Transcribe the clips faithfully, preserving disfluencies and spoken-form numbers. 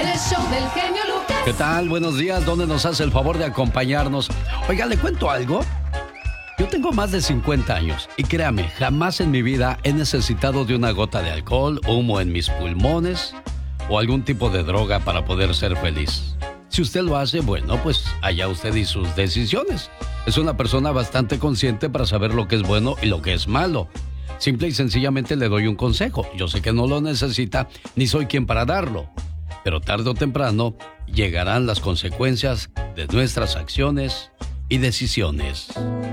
en el show del genio Lucas. ¿Qué tal? Buenos días. ¿Dónde nos hace el favor de acompañarnos? Oiga, ¿le cuento algo? Yo tengo más de cincuenta años y créame, jamás en mi vida he necesitado de una gota de alcohol, humo en mis pulmones o algún tipo de droga para poder ser feliz. Si usted lo hace, bueno, pues allá usted y sus decisiones. Es una persona bastante consciente para saber lo que es bueno y lo que es malo. Simple y sencillamente le doy un consejo. Yo sé que no lo necesita, ni soy quien para darlo. Pero tarde o temprano llegarán las consecuencias de nuestras acciones y decisiones.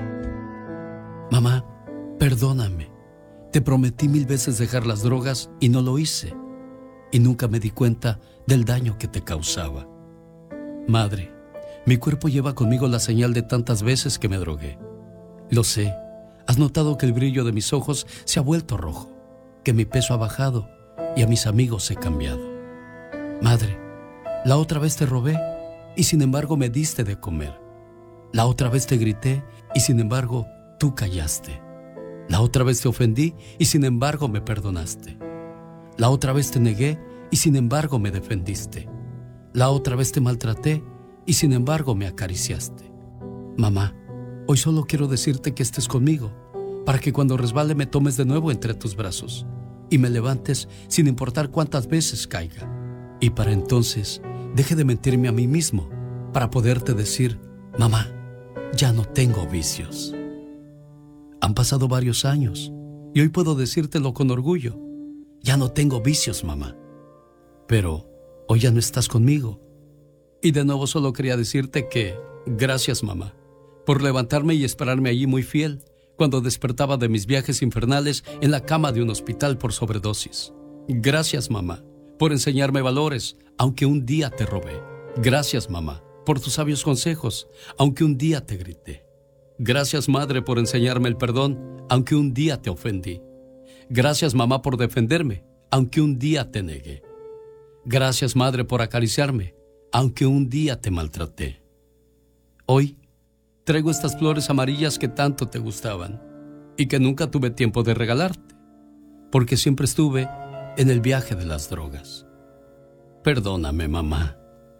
Mamá, perdóname. Te prometí mil veces dejar las drogas y no lo hice. Y nunca me di cuenta del daño que te causaba. Madre, mi cuerpo lleva conmigo la señal de tantas veces que me drogué. Lo sé. Has notado que el brillo de mis ojos se ha vuelto rojo, que mi peso ha bajado y a mis amigos he cambiado. Madre, la otra vez te robé y sin embargo me diste de comer. La otra vez te grité y sin embargo tú callaste. La otra vez te ofendí y sin embargo me perdonaste. La otra vez te negué y sin embargo me defendiste. La otra vez te maltraté y sin embargo me acariciaste. Mamá, hoy solo quiero decirte que estés conmigo, para que cuando resbale me tomes de nuevo entre tus brazos y me levantes sin importar cuántas veces caiga. Y para entonces deje de mentirme a mí mismo para poderte decir, mamá, ya no tengo vicios. Han pasado varios años y hoy puedo decírtelo con orgullo. Ya no tengo vicios, mamá. Pero hoy ya no estás conmigo. Y de nuevo solo quería decirte que gracias, mamá, por levantarme y esperarme allí muy fiel cuando despertaba de mis viajes infernales en la cama de un hospital por sobredosis. Gracias, mamá, por enseñarme valores, aunque un día te robé. Gracias, mamá, por tus sabios consejos, aunque un día te grité. Gracias, madre, por enseñarme el perdón, aunque un día te ofendí. Gracias, mamá, por defenderme, aunque un día te negué. Gracias, madre, por acariciarme, aunque un día te maltraté. Hoy traigo estas flores amarillas que tanto te gustaban y que nunca tuve tiempo de regalarte, porque siempre estuve en el viaje de las drogas. Perdóname, mamá.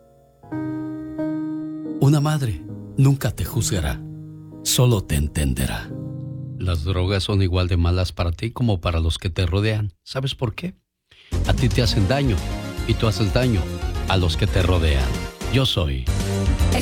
Una madre nunca te juzgará, solo te entenderá. Las drogas son igual de malas para ti como para los que te rodean. ¿Sabes por qué? A ti te hacen daño y tú haces daño a los que te rodean. Yo soy